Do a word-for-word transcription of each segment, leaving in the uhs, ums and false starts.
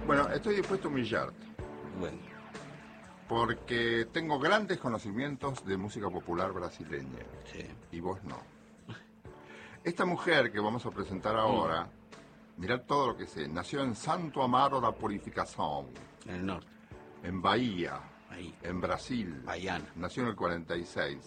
Bueno, estoy dispuesto a humillarte. Bueno. Porque tengo grandes conocimientos de música popular brasileña. Sí. Y vos no. Esta mujer que vamos a presentar ahora, mm. mirad todo lo que sé, nació en Santo Amaro da Purificación. En el norte. En Bahía. Ahí. En Brasil. Bahiana. Nació en el cuarenta y seis.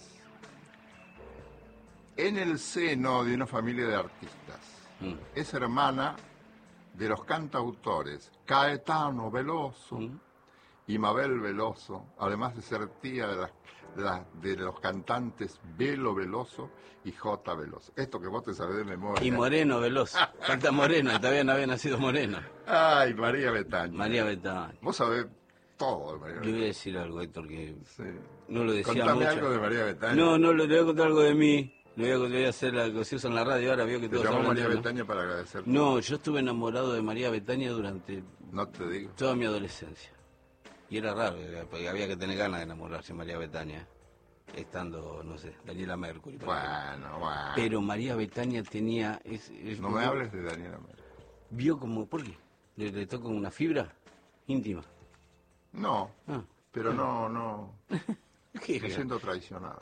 En el seno de una familia de artistas. Mm. Es hermana de los cantautores Caetano Veloso mm. y Mabel Veloso, además de ser tía de, las, de, las, de los cantantes Belo Veloso y J. Veloso. Esto que vos te sabés de memoria. Y Moreno Veloso. Falta Moreno, todavía no había nacido Moreno. Ay, María Betaña. María Betaña. Vos sabés todo de María Betaña. Le voy a decir algo, Héctor, que sí. no lo decía Contame mucho. algo de María Betaña. No, no, le, le voy a contar algo de mí. Le voy a, le voy a hacer la que se usa en la radio, ahora veo que ¿Te todos llamó hablan María de, Betaña para agradecerte? No, yo estuve enamorado de María Betaña durante no te digo. toda mi adolescencia. Y era raro, porque había que tener ganas de enamorarse de María Betaña, estando, no sé, Daniela Mercury. Bueno, bueno. Pero María Betaña tenía... Es, es, no me hables de Daniela Mercury. ¿Vio como, por qué? ¿Le, le toca una fibra íntima? No, ah, pero no, no. ¿Qué me siento traicionado.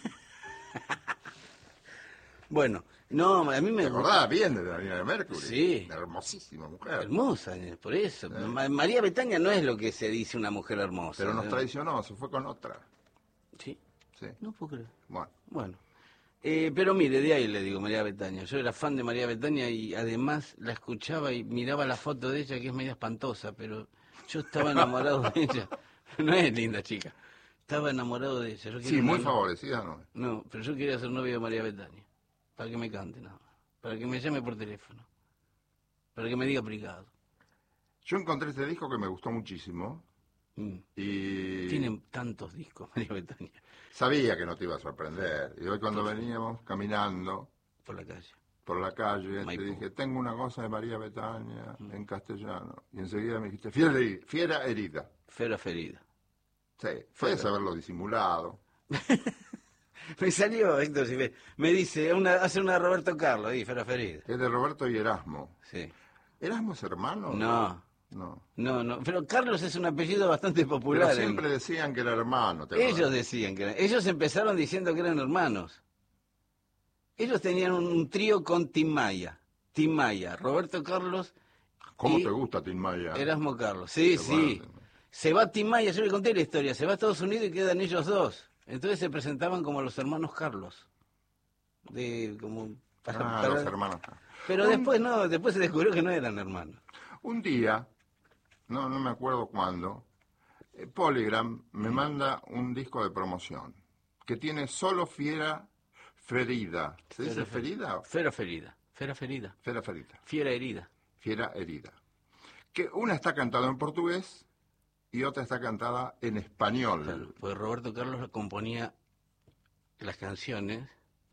Bueno, no, a mí me... ¿Te acordás bien de Daniela Mercury? Sí. Una hermosísima mujer. Hermosa, por eso. ¿Eh? María Betaña no es lo que se dice una mujer hermosa. Pero nos traicionó, se fue con otra. ¿Sí? Sí. No puedo creer. Bueno. Bueno. Eh, pero mire, de ahí le digo María Betaña. Yo era fan de María Betaña y además la escuchaba y miraba la foto de ella, que es media espantosa, pero yo estaba enamorado de ella. No es linda chica. Estaba enamorado de ella. Yo sí, muy una... favorecida, ¿no? No, pero yo quería ser novio de María Betaña. Para que me cante nada más. Para que me llame por teléfono. Para que me diga privado. Yo encontré este disco que me gustó muchísimo. Mm. Y... Tienen tantos discos, María Betaña. Sabía que no te iba a sorprender. Y hoy cuando sí. veníamos caminando... Por la calle. Por la calle, Maipú. Te dije, tengo una cosa de María Betaña mm. en castellano. Y enseguida me dijiste, fiera herida. Fiera herida. Fiera ferida. Sí, puedes haberlo disimulado. Me salió, Héctor, si me, me dice, una, hace una de Roberto Carlos, y Fiera ferida. Es de Roberto y Erasmo. Sí. ¿Erasmo es hermano? No. No. No, no, pero Carlos es un apellido bastante popular. Pero siempre en... decían que era hermano. ¿te Ellos acuerdas? decían que eran. Ellos empezaron diciendo que eran hermanos. Ellos tenían un, un trío con Tim Maya. Tim Maya, Roberto Carlos. ¿Cómo y te gusta Tim Maya? Erasmo Carlos. Sí, sí. Se va Tim Maya, yo le conté la historia. Se va a Estados Unidos y quedan ellos dos. Entonces se presentaban como los hermanos Carlos. De como para, ah, para... los hermanos. Pero un... después no, después se descubrió que no eran hermanos. Un día, no, no me acuerdo cuándo, eh, Polygram me manda un disco de promoción que tiene solo Fiera Ferida. ¿Se dice Ferida? Fiera Ferida. Fiera Ferida. Fiera Ferida. Fiera herida. Fiera herida. Que una está cantada en portugués y otra está cantada en español. Claro, pues Roberto Carlos componía las canciones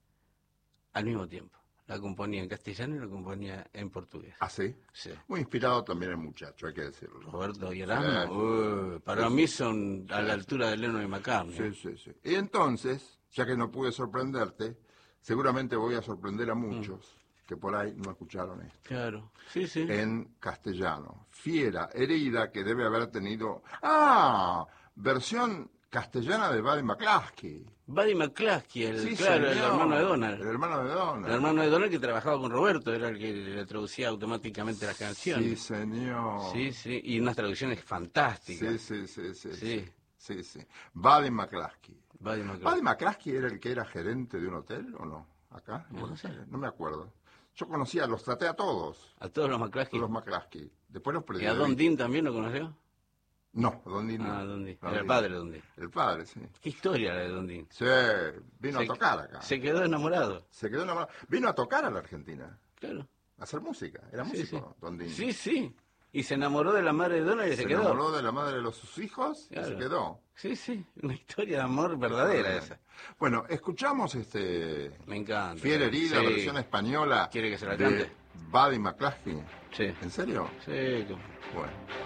al mismo tiempo. La componía en castellano y la componía en portugués. ¿Ah, sí? Sí. Muy inspirado también el muchacho, hay que decirlo. Roberto y Erasmo, sí. uh, para sí, mí son sí. a la altura de Lennon y McCartney. Sí, sí, sí. Y entonces, ya que no pude sorprenderte, seguramente voy a sorprender a muchos mm. que por ahí no escucharon esto. Claro, sí, sí. En castellano. Fiera herida que debe haber tenido... ¡Ah! Versión castellana de Buddy McCluskey. Buddy McCluskey, el, sí, claro, señor, el hermano de Donald. El hermano de Donald. El hermano de Donald que trabajaba con Roberto, era el que le traducía automáticamente las canciones. Sí, señor. Sí, sí, y unas traducciones fantásticas. Sí, sí, sí, sí. Sí, sí, sí. Buddy McCluskey. Buddy McCluskey. ¿Buddy McCluskey era el que era gerente de un hotel o no? ¿Acá? No, no sé. No me acuerdo. Yo conocía, los traté a todos. ¿A todos los McCluskey? Los McCluskey. Después los perdí. ¿Y a Don Dean también lo conoció? No, Don Dean no. Ah, Don Dean. Era el padre de Don Dean. El padre, sí. ¿Qué historia la de Don Dean? Sí, vino se, a tocar acá. Se quedó enamorado. Se quedó enamorado. Vino a tocar a la Argentina. Claro. A hacer música. Era sí, músico, sí. Don Dean. Sí, sí. Y se enamoró de la madre de Donald y se, se quedó. Se enamoró de la madre de los, sus hijos claro. y se quedó. Sí, sí. Una historia de amor verdadera sí. esa. Bueno, escuchamos este... Me encanta. Fiera herida, sí. versión española. ¿Quiere que se la de cante? Buddy McCluskey. Sí. ¿En serio? Sí. Bueno.